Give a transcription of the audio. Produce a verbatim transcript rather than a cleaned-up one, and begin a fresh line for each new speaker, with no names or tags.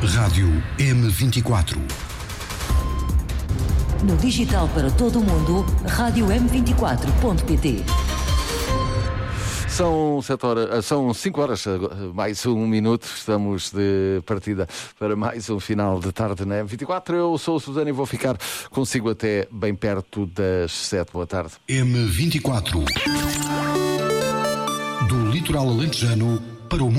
Rádio M vinte e quatro.
No digital para todo o mundo, rádio m vinte e quatro ponto pt.
São, sete horas, são cinco horas, mais um minuto, estamos de partida para mais um final de tarde na M vinte e quatro. Eu sou o Susana e vou ficar consigo até bem perto das sete. Boa tarde.
M vinte e quatro. Do litoral alentejano para o mundo.